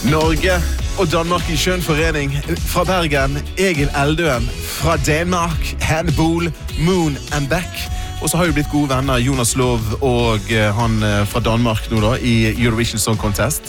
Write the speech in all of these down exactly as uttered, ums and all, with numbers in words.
Norge og Danmark i skjønn forening. Fra Bergen, Egil Eldøen. Fra Danmark, Handball, Moon and Beck. Og så har jo blitt gode venner Jonas Lov og han fra Danmark nå da, i Eurovision Song Contest.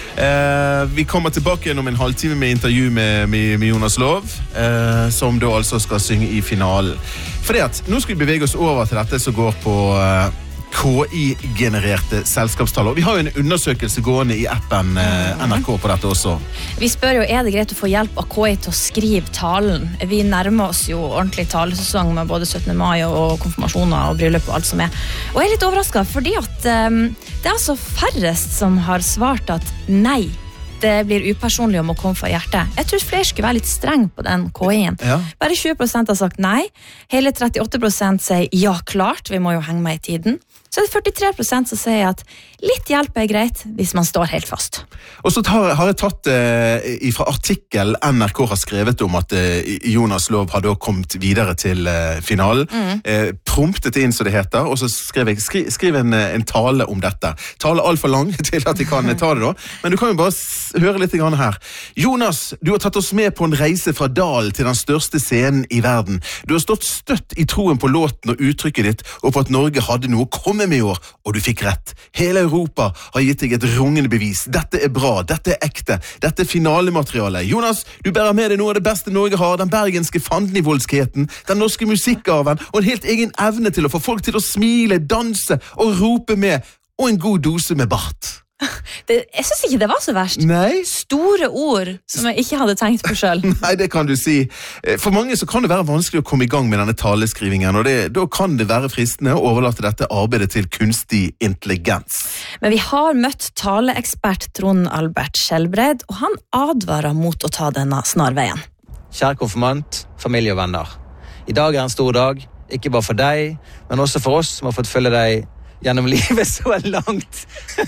Eh, vi kommer tilbake igjen om en halvtime med intervju med, med, med Jonas Lov, eh, som da altså skal synge i finalen. Fordi at nå skal vi bevege oss over til dette som går på eh, K I-genererte selskapstall. Og vi har jo en undersøkelse gående i appen eh, N R K på dette også. Vi spør jo, er det greit å få hjelp av K I til å skrive talen? Vi nærmer oss jo ordentlig talesesong med både syttende mai og konfirmasjoner og bryllup og alt som er. Og jeg er litt overrasket, fordi at um, det er altså færrest som har svart at nei, det blir upersonlig om å komme fra hjertet. Jeg tror flere skulle være litt streng på den K I-en. Ja. Bare tjue prosent har sagt nei. Hele trettiåtte prosent sier ja, klart, vi må jo henge med i tiden. Så er det førtitre prosent som sier at litt hjelp er greit hvis man står helt fast. Og så tar, har jeg tatt eh, fra artikkel N R K har skrevet om at eh, Jonas Lov har da kommet videre til eh, finalen. Mm. Eh, promptet inn, så det heter, og så skrev jeg skri, skriv en, en tale om dette. Tale alt for lang til at jeg kan ta det da, men du kan jo bare s- høre litt grann her. Jonas, du har tatt oss med på en reise fra dalen til den største scenen i verden. Du har stått støtt i troen på låten og uttrykket ditt, og på at Norge hadde noe å komme med i år, og du fikk rett. Hele Europa har gitt deg et rungende bevis. Dette er bra, dette er ekte, dette er finalemateriale. Jonas, du bærer med deg noe av det beste Norge har, den bergenske fandenivoldskheten, den norske musikkarven, og en helt egen evne til å få folk til å smile, danse og rope med, og en god dose med bart. Det, jeg synes ikke det var så verst. Nei. Store ord som jeg ikke hadde tenkt på selv. Nei, det kan du si. For mange så kan det være vanskelig å komme i gang med denne taleskrivingen, og det, da kan det være fristende å overlate dette arbeidet til kunstig intelligens. Men vi har møtt taleekspert Trond Albert Skjelbred, og han advarer mot å ta denne snarveien. Kjære konfirmant, familie og venner. I dag er en stor dag, ikke bare for deg, men også for oss som har fått følge deg gjennom livet så langt.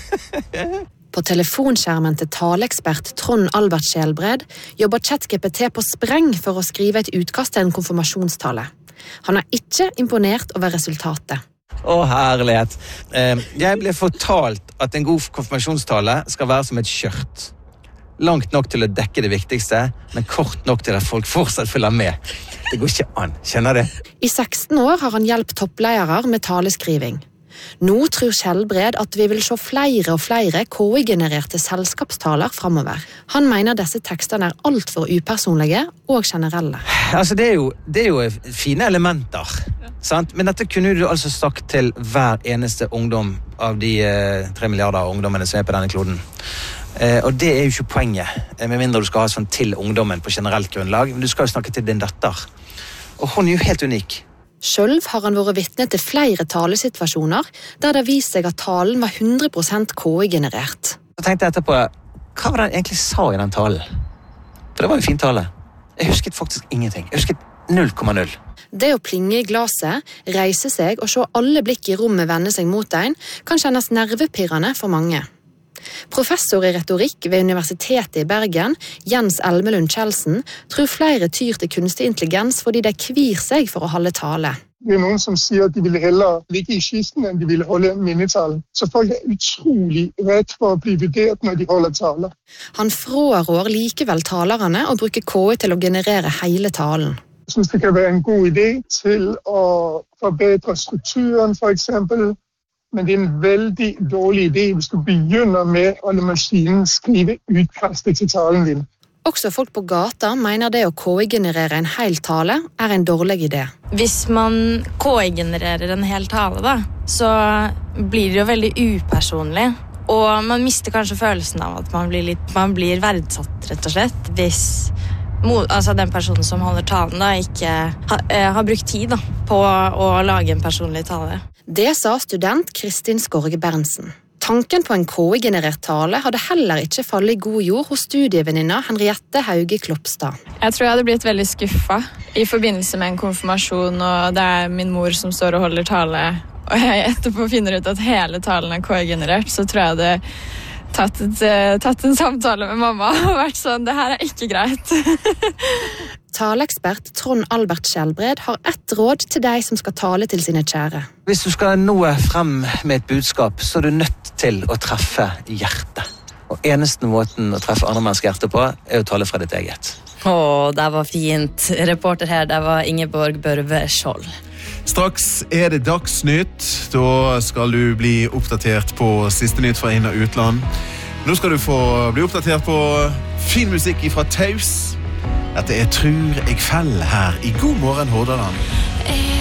På telefonskjermen til taleekspert Trond Albert Skjelbred jobber ChatGPT på spreng for å skrive et utkast til en konfirmasjonstale. Han er ikke imponert over resultatet. Å, herlighet. Jeg ble fortalt at en god konfirmasjonstale skal være som et skjørt. Langt nok til å dekke det viktigste, men kort nok til at folk fortsatt følger med. Det går ikke an, kjenner det? I seksten år har han hjulpet toppledere med taleskriving. Nå tror Skjelbred at vi vil se flere og flere K I-genererte selskapstaler fremover. Han mener disse tekstene er alt for upersonlige og generelle. Altså, det er jo, det er jo fine elementer, sant? Men dette kunne du altså sagt til hver eneste ungdom av de eh, tre milliarder ungdommene som er på denne kloden. Eh, og det er jo ikke poenget, eh, med mindre du skal ha sånn til ungdommen på generelt grunnlag. Men du skal jo snakke til din datter. Og hun er jo helt unik. Selv har han vært vitne til flere talesituasjoner der det viser seg at talen var hundre prosent K I-generert. Så tenkte jeg etterpå, hva var det jeg egentlig sa i den talen? For det var jo en fin tale. Jeg husket faktisk ingenting. Jeg husket null komma null. Det å plinge i glaset, reise seg og se alle blikk i rommet vende seg mot en, kan kjennes nervepirrende for mange. Professor i retorikk ved Universitetet i Bergen, Jens Elmelund Kjeldsen, tror flere tyr til kunstig intelligens fordi de kvir seg for å holde tale. Det er noen som sier at de vil heller ligge i kisten enn de vil holde minnetalen. Så folk er utrolig redd for å bli vurdert når de holder taler. Han frårår likevel talerne å bruke K I til å generere hele talen. Jeg synes det kan være en god idé til å forbedre strukturen for eksempel. Men det er en veldig dårlig idé hvis du begynner med å la maskinen skrive utkastet til talen din. Også folk på gata mener det å K I-generere en hel tale er en dårlig idé. Hvis man K I-genererer en hel tale, da, så blir det jo veldig upersonlig. Og man mister kanskje følelsen av at man blir, litt, man blir verdsatt, rett og slett, hvis altså den personen som holder talen da, ikke ha, eh, har brukt tid da, på å lage en personlig tale. Det sa student Kristin Skorge Berntsen. Tanken på en K I-generert tale hadde heller ikke fallet i god jord hos studievenninna Henriette Hauge Klopstad. Jeg tror jeg hadde blitt veldig skuffet i forbindelse med en konfirmasjon, og det er min mor som står og holder tale, og jeg etterpå finner ut at hele talen er K I-generert, så tror jeg det tatt, et, tatt en samtale med mamma og vært sånn, det her er ikke greit. Taleekspert Trond Albert Skjelbred har ett råd til deg som skal tale til sine kjære. Hvis du skal nå frem med et budskap, så er du nødt til å treffe hjertet. Og Og eneste måten å treffe andre mennesker hjerte på, er å tale fra ditt eget. Åh, det var fint. Reporter her, det var Ingeborg Børve Skjold. Straks er det Dagsnytt. Da skal du bli oppdatert på siste nytt fra inn- og utland. Nå skal du få bli oppdatert på fin musikk fra Taus. Dette er Trur jeg fell her i God morgen Hordaland.